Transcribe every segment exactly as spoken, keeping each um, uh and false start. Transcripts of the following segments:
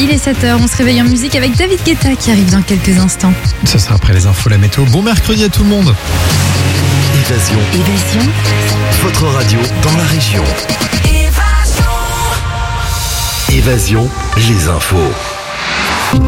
il est sept heures, on se réveille en musique avec David Guetta qui arrive dans quelques instants. Ça sera après les infos, la météo. Bon mercredi à tout le monde. Évasion. Évasion. Votre radio dans la région. Évasion, les infos.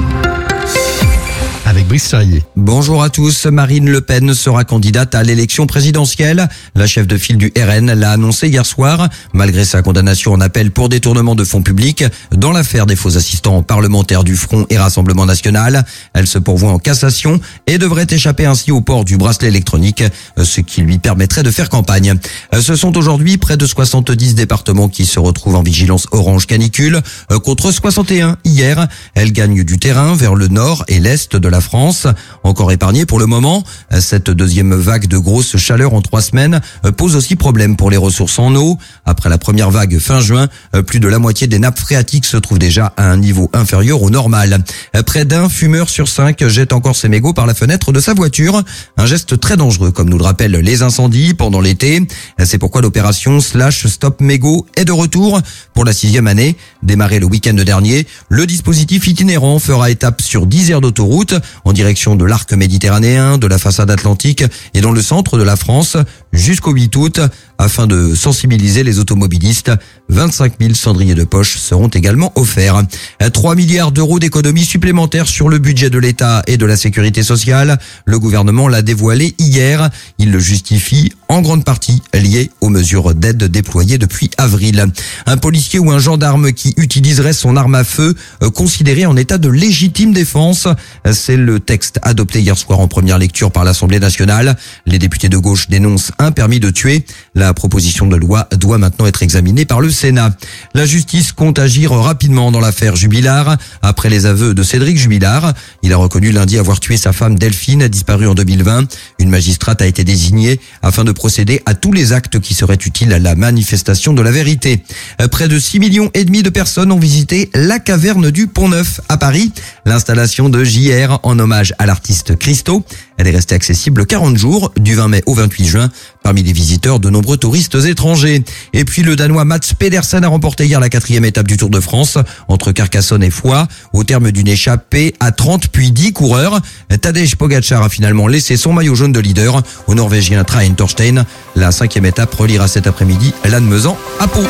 Avec Brice Charrier. Bonjour à tous. Marine Le Pen sera candidate à l'élection présidentielle. La chef de file du R N l'a annoncé hier soir, malgré sa condamnation en appel pour détournement de fonds publics dans l'affaire des faux assistants parlementaires du Front et Rassemblement National. Elle se pourvoit en cassation et devrait échapper ainsi au port du bracelet électronique, ce qui lui permettrait de faire campagne. Ce sont aujourd'hui près de soixante-dix départements qui se retrouvent en vigilance orange canicule, contre soixante et un hier. Elle gagne du terrain vers le nord et l'est de la France. Encore épargnée pour le moment, cette deuxième vague de grosse chaleur en trois semaines pose aussi problème pour les ressources en eau. Après la première vague fin juin, plus de la moitié des nappes phréatiques se trouvent déjà à un niveau inférieur au normal. Près d'un fumeur sur cinq jette encore ses mégots par la fenêtre de sa voiture. Un geste très dangereux, comme nous le rappellent les incendies pendant l'été. C'est pourquoi l'opération Slash Stop Mégots est de retour pour la sixième année. Démarré le week-end dernier, le dispositif itinérant fera étape sur dix aires d'autoroute en direction de l'arc méditerranéen, de la façade atlantique et dans le centre de la France jusqu'au huit août. Afin de sensibiliser les automobilistes, vingt-cinq mille cendriers de poche seront également offerts. trois milliards d'euros d'économies supplémentaires sur le budget de l'État et de la sécurité sociale. Le gouvernement l'a dévoilé hier. Il le justifie en grande partie lié aux mesures d'aide déployées depuis avril. Un policier ou un gendarme qui utiliserait son arme à feu considéré en état de légitime défense. C'est le texte adopté hier soir en première lecture par l'Assemblée nationale. Les députés de gauche dénoncent un permis de tuer. La proposition de loi doit maintenant être examinée par le Sénat. La justice compte agir rapidement dans l'affaire Jubilard. Après les aveux de Cédric Jubilard, il a reconnu lundi avoir tué sa femme Delphine, disparue en deux mille vingt. Une magistrate a été désignée afin de procéder à tous les actes qui seraient utiles à la manifestation de la vérité. Près de six millions et demi de personnes ont visité la caverne du Pont-Neuf à Paris. L'installation de J R en hommage à l'artiste Christo. Elle est restée accessible quarante jours, du vingt mai au vingt-huit juin. Parmi les visiteurs, de nombreux touristes étrangers. Et puis le Danois Mats Pedersen a remporté hier la quatrième étape du Tour de France entre Carcassonne et Foix. Au terme d'une échappée à trente puis dix coureurs, Tadej Pogacar a finalement laissé son maillot jaune de leader au Norvégien Trine Torstein. La cinquième étape reliera cet après-midi Lannemezan à Pau.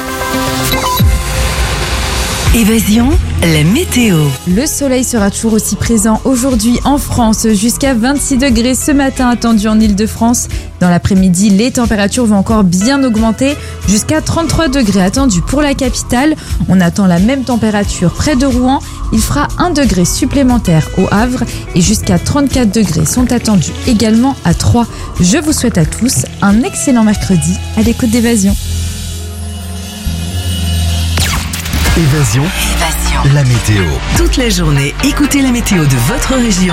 Évasion, la météo. Le soleil sera toujours aussi présent aujourd'hui en France, jusqu'à vingt-six degrés ce matin attendu en Ile-de-France. Dans l'après-midi, les températures vont encore bien augmenter, jusqu'à trente-trois degrés attendus pour la capitale. On attend la même température près de Rouen. Il fera un degré supplémentaire au Havre et jusqu'à trente-quatre degrés sont attendus également à Troyes. Je vous souhaite à tous un excellent mercredi à l'écoute d'Évasion. Évasion, Évasion. la météo. Toute la journée, écoutez la météo de votre région.